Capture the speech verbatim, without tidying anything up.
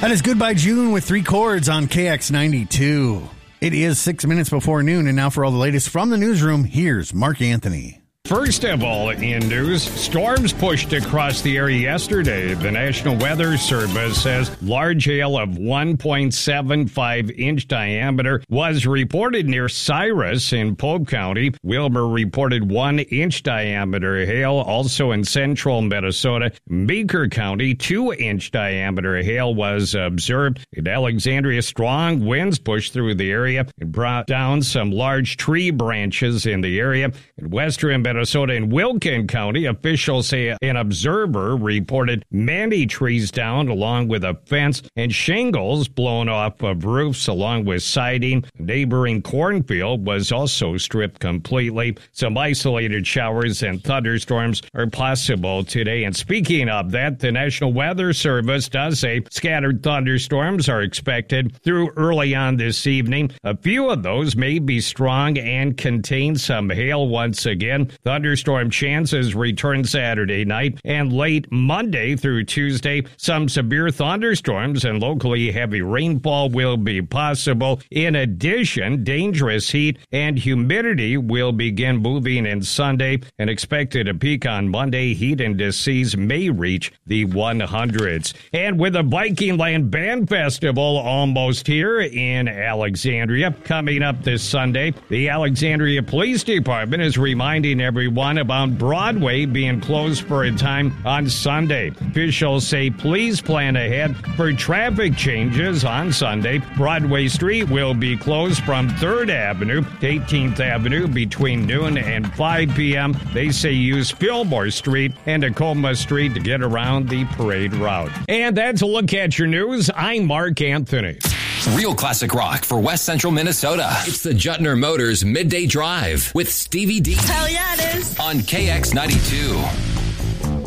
That is Goodbye June with Three Chords on K X ninety-two. It is six minutes before noon, and now for all the latest from the newsroom, here's Mark Anthony. First of all, in news, storms pushed across the area yesterday. The National Weather Service says large hail of one point seven five inch diameter was reported near Cyrus in Pope County. Wilmer reported one inch diameter hail, also in central Minnesota. Meeker County, two inch diameter hail was observed. In Alexandria, strong winds pushed through the area and brought down some large tree branches in the area. In western Minnesota and Wilkin County, officials say an observer reported many trees down along with a fence and shingles blown off of roofs along with siding. A neighboring cornfield was also stripped completely. Some isolated showers and thunderstorms are possible today. And speaking of that, the National Weather Service does say scattered thunderstorms are expected through early on this evening. A few of those may be strong and contain some hail once again. Thunderstorm chances return Saturday night and late Monday through Tuesday. Some severe thunderstorms and locally heavy rainfall will be possible. In addition, dangerous heat and humidity will begin moving in Sunday and expected to peak on Monday. Heat indices may reach the hundreds. And with the Viking Land Band Festival almost here in Alexandria coming up this Sunday, the Alexandria Police Department is reminding everyone about Broadway being closed for a time on Sunday. Officials say please plan ahead for traffic changes on Sunday. Broadway Street will be closed from third Avenue to eighteenth Avenue between noon and five p.m. They say use Fillmore Street and Tacoma Street to get around the parade route. And that's a look at your news. I'm Mark Anthony. Real classic rock for West Central Minnesota. It's the Juttner Motors Midday Drive with Stevie D. Hell yeah, it is. On K X ninety-two.